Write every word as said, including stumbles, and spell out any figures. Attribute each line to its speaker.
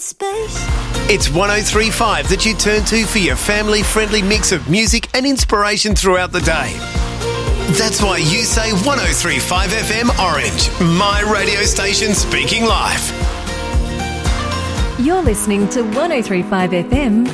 Speaker 1: space.
Speaker 2: It's one oh three point five that you turn to for your family-friendly mix of music and inspiration throughout the day. That's why you say one oh three point five F M Orange, my radio station speaking live.
Speaker 1: You're listening to one oh three point five F M